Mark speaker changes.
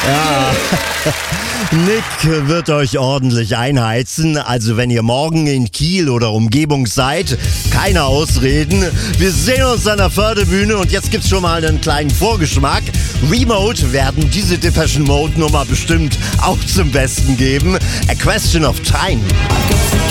Speaker 1: Ja, Nick wird euch ordentlich einheizen. Also wenn ihr morgen in Kiel oder Umgebung seid, keine Ausreden. Wir sehen uns an der Förderbühne und jetzt gibt's schon mal einen kleinen Vorgeschmack. Remote werden diese Depeche Mode Nummer bestimmt auch zum Besten geben. A Question of Time.